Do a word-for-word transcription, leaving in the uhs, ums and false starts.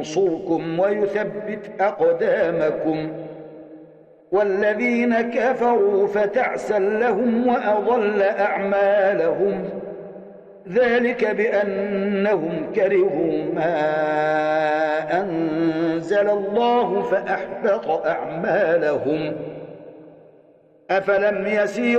ينصركم ويثبت أقدامكم والذين كفروا فتعسا لهم وأضل أعمالهم ذلك بأنهم كرهوا ما أنزل الله فأحبط أعمالهم أفلم يسيروا